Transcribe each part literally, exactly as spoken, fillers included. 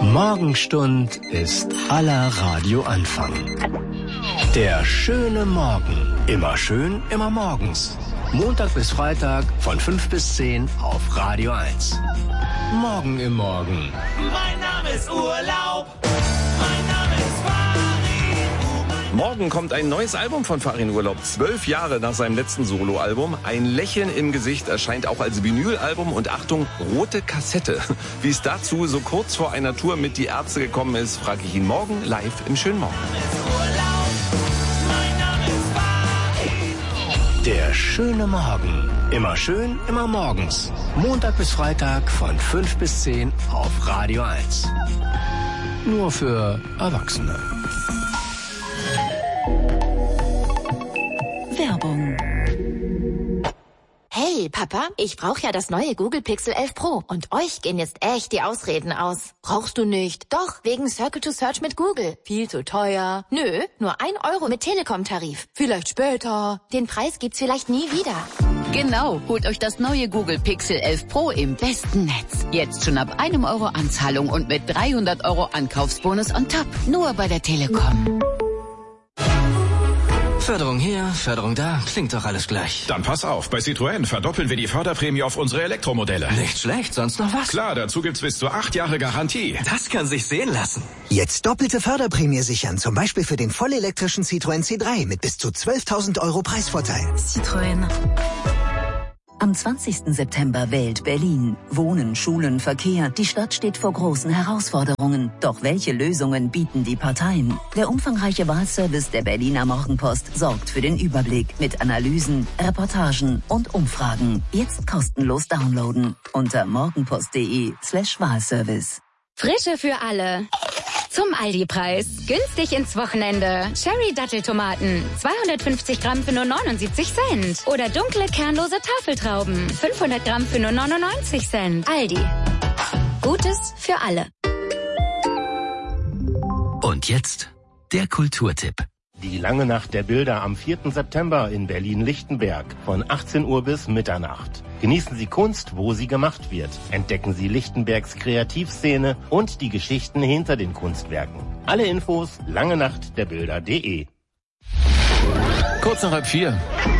Morgenstund ist aller Radioanfang. Der schöne Morgen. Immer schön, immer morgens. Montag bis Freitag von fünf bis zehn auf Radio eins. Morgen im Morgen. Mein Name ist Urlaub. Mein Name ist Farin. Morgen kommt ein neues Album von Farin Urlaub. Zwölf Jahre nach seinem letzten Soloalbum. Ein Lächeln im Gesicht erscheint auch als Vinylalbum. Und Achtung, rote Kassette. Wie es dazu so kurz vor einer Tour mit Die Ärzte gekommen ist, frage ich ihn morgen live im schönen Morgen. Der schöne Morgen. Immer schön, immer morgens. Montag bis Freitag von fünf bis zehn auf Radio eins. Nur für Erwachsene. Werbung. Hey, Papa, ich brauche ja das neue Google Pixel elf Pro. Und euch gehen jetzt echt die Ausreden aus. Brauchst du nicht? Doch, wegen Circle to Search mit Google. Viel zu teuer. Nö, nur ein Euro mit Telekom-Tarif. Vielleicht später. Den Preis gibt's vielleicht nie wieder. Genau, holt euch das neue Google Pixel elf Pro im besten Netz. Jetzt schon ab einem Euro Anzahlung und mit dreihundert Euro Ankaufsbonus on top. Nur bei der Telekom. Förderung hier, Förderung da, klingt doch alles gleich. Dann pass auf, bei Citroën verdoppeln wir die Förderprämie auf unsere Elektromodelle. Nicht schlecht, sonst noch was? Klar, dazu gibt's bis zu acht Jahre Garantie. Das kann sich sehen lassen. Jetzt doppelte Förderprämie sichern, zum Beispiel für den vollelektrischen Citroën C drei mit bis zu zwölftausend Euro Preisvorteil. Citroën. Am zwanzigsten September wählt Berlin. Wohnen, Schulen, Verkehr. Die Stadt steht vor großen Herausforderungen. Doch welche Lösungen bieten die Parteien? Der umfangreiche Wahlservice der Berliner Morgenpost sorgt für den Überblick mit Analysen, Reportagen und Umfragen. Jetzt kostenlos downloaden unter morgenpost.de slash Wahlservice. Frische für alle. Zum Aldi-Preis. Günstig ins Wochenende. Cherry-Datteltomaten. zweihundertfünfzig Gramm für nur neunundsiebzig Cent. Oder dunkle, kernlose Tafeltrauben. fünfhundert Gramm für nur neunundneunzig Cent. Aldi. Gutes für alle. Und jetzt der Kulturtipp. Die lange Nacht der Bilder am vierten September in Berlin-Lichtenberg von achtzehn Uhr bis Mitternacht. Genießen Sie Kunst, wo sie gemacht wird. Entdecken Sie Lichtenbergs Kreativszene und die Geschichten hinter den Kunstwerken. Alle Infos lange nacht der bilder punkt de. Kurz nach halb vier.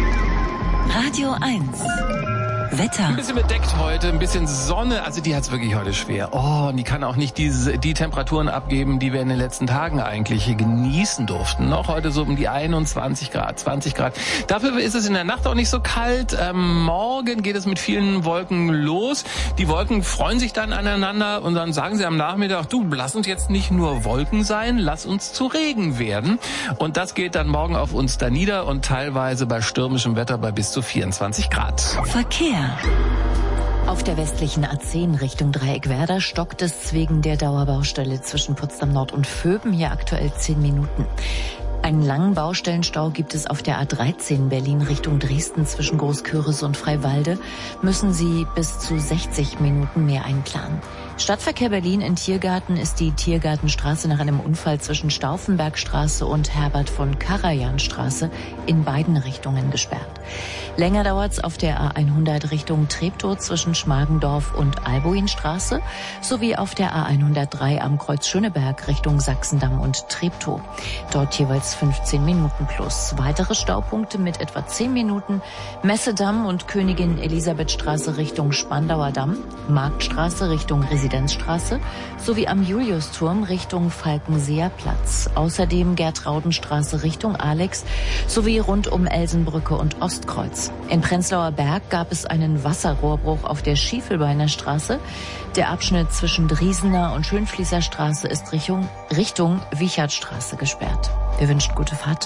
Radio eins. Wetter. Ein bisschen bedeckt heute, ein bisschen Sonne, also die hat's wirklich heute schwer. Oh, und die kann auch nicht diese, die Temperaturen abgeben, die wir in den letzten Tagen eigentlich genießen durften. Noch heute so um die einundzwanzig Grad, zwanzig Grad. Dafür ist es in der Nacht auch nicht so kalt. Ähm, morgen geht es mit vielen Wolken los. Die Wolken freuen sich dann aneinander und dann sagen sie am Nachmittag, du, lass uns jetzt nicht nur Wolken sein, lass uns zu Regen werden. Und das geht dann morgen auf uns da nieder und teilweise bei stürmischem Wetter bei bis zu vierundzwanzig Grad. Verkehr. Auf der westlichen A zehn Richtung Dreieckwerder stockt es wegen der Dauerbaustelle zwischen Potsdam Nord und Vöben, hier aktuell zehn Minuten. Einen langen Baustellenstau gibt es auf der A dreizehn Berlin Richtung Dresden zwischen Großküritz und Freiwalde. Müssen Sie bis zu sechzig Minuten mehr einplanen. Stadtverkehr Berlin in Tiergarten ist die Tiergartenstraße nach einem Unfall zwischen Stauffenbergstraße und Herbert von Karajanstraße in beiden Richtungen gesperrt. Länger dauert's auf der A hundert Richtung Treptow zwischen Schmargendorf und Albuinstraße sowie auf der A hundertdrei am Kreuz Schöneberg Richtung Sachsendamm und Treptow. Dort jeweils fünfzehn Minuten plus. Weitere Staupunkte mit etwa zehn Minuten: Messedamm und Königin Elisabethstraße Richtung Spandauer Damm, Marktstraße Richtung Residenzstraße sowie am Juliusturm Richtung Falkenseer Platz. Außerdem Gertraudenstraße Richtung Alex sowie rund um Elsenbrücke und Ostkreuz. In Prenzlauer Berg gab es einen Wasserrohrbruch auf der Schiefelbeiner Straße. Der Abschnitt zwischen Driesener und Schönfließer Straße ist Richtung, Richtung Wichertstraße gesperrt. Wir wünschen gute Fahrt.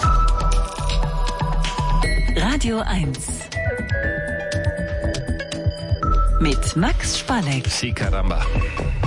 Radio eins. Mit Max Spalleck. Si caramba.